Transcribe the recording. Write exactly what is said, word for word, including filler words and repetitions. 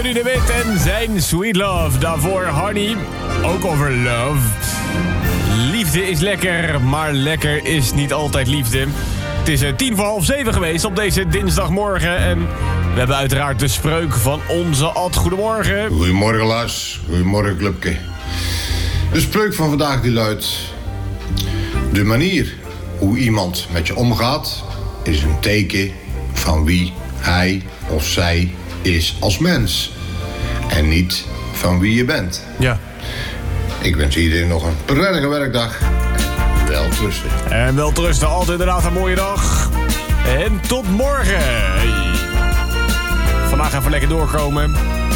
Buddy de Wit en zijn Sweet Love. Daarvoor Honey, ook over love. Liefde is lekker, maar lekker is niet altijd liefde. Het is uh, tien voor half zeven geweest op deze dinsdagmorgen. En we hebben uiteraard de spreuk van onze Ad. Goedemorgen. Goedemorgen Lars, goedemorgen clubke. De spreuk van vandaag die luidt: de manier hoe iemand met je omgaat is een teken van wie hij of zij is als mens. En niet van wie je bent. Ja. Ik wens iedereen nog een prettige werkdag. En wel trusten. En wel trusten, altijd inderdaad een mooie dag. En tot morgen. Hey. Vandaag even lekker doorkomen.